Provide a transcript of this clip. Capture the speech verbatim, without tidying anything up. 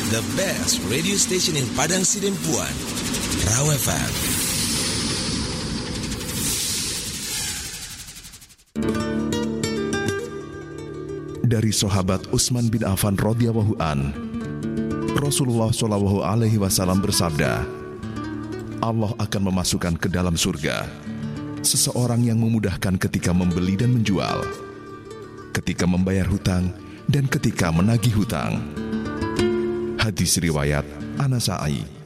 the best radio station in Padang Sidempuan, Raw F M. Dari sahabat Utsman bin Affan radhiyallahu an, Rasulullah shallallahu alaihi wasallam bersabda, Allah akan memasukkan ke dalam surga seseorang yang memudahkan ketika membeli dan menjual, ketika membayar hutang, dan ketika menagih hutang. Hadis riwayat An-Nasa'i.